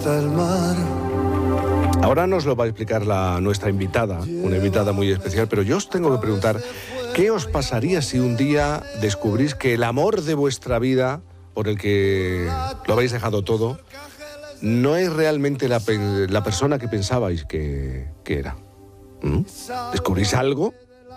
Ahora nos lo va a explicar nuestra invitada, una invitada muy especial, pero yo os tengo que preguntar, ¿qué os pasaría si un día descubrís que el amor de vuestra vida, por el que lo habéis dejado todo, no es realmente la persona que pensabais que era? ¿Descubrís algo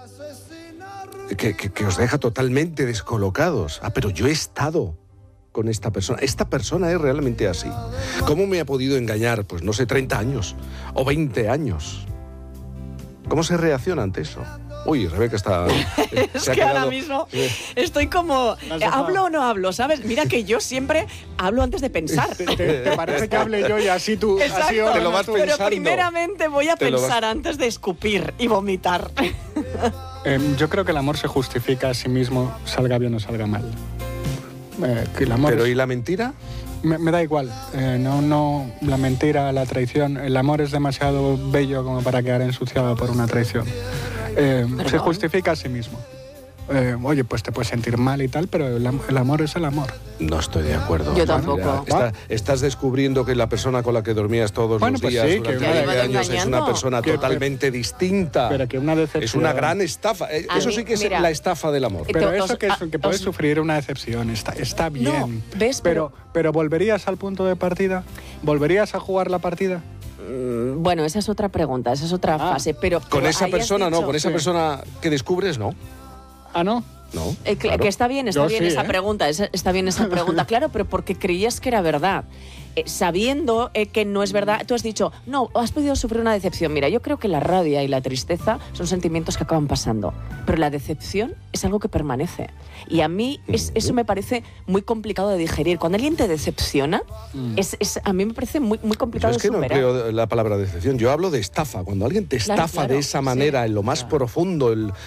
que os deja totalmente descolocados? Pero yo he estado con esta persona es realmente así. ¿Cómo me ha podido engañar? Pues no sé, 30 años o 20 años. ¿Cómo se reacciona ante eso? Uy, Rebeca está... Es que ahora mismo estoy como... ¿Hablo o no hablo? ¿Sabes? Mira que yo siempre hablo antes de pensar. ¿Te parece que hable yo y así tú... Exacto, así te lo vas pensando. Pero primeramente voy a pensar antes de escupir y vomitar. Yo creo que el amor se justifica a sí mismo, salga bien o salga mal. Que el amor ¿Pero y la mentira? Me da igual. No, la mentira, la traición. El amor es demasiado bello como para quedar ensuciado por una traición. Se justifica a sí mismo. Oye, pues te puedes sentir mal y tal, pero el amor es el amor. No estoy de acuerdo. Yo tampoco. Estás descubriendo que la persona con la que dormías todos los días sí, durante que 20 años es una persona totalmente distinta. Pero que una decepción... Es una gran estafa. Eso sí que es la estafa del amor. Pero eso que puedes sufrir una decepción, está bien. No, ¿ves? Pero ¿volverías al punto de partida? ¿Volverías a jugar la partida? Bueno, esa es otra pregunta, esa es otra fase. Pero con esa persona dicho, no, con esa persona que descubres no. ¿Ah, no? No, claro. Que está bien Yo sí, esa pregunta, está bien esa pregunta, claro, pero porque creías que era verdad. Sabiendo que no es verdad, tú has dicho, no, has podido sufrir una decepción. Mira, yo creo que la rabia y la tristeza son sentimientos que acaban pasando, pero la decepción es algo que permanece. Y a mí eso me parece muy complicado de digerir. Cuando alguien te decepciona, a mí me parece muy, muy complicado de superar. Es que no empleo la palabra decepción, yo hablo de estafa. Cuando alguien te estafa de esa manera, en lo más profundo,